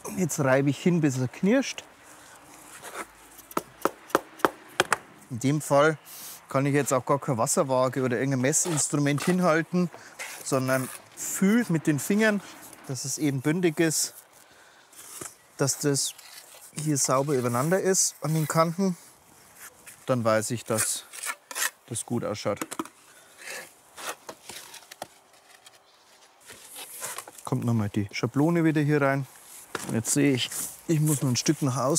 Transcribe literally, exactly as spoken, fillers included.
Jetzt reibe ich hin, bis er knirscht. In dem Fall kann ich jetzt auch gar keine Wasserwaage oder irgendein Messinstrument hinhalten, sondern fühle mit den Fingern, dass es eben bündig ist, dass das hier sauber übereinander ist an den Kanten. Dann weiß ich, dass das gut ausschaut. Kommt nochmal die Schablone wieder hier rein. Jetzt sehe ich, ich muss noch ein Stück nach außen